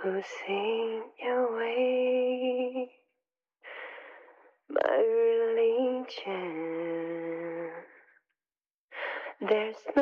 who sing your way, my religion. There's no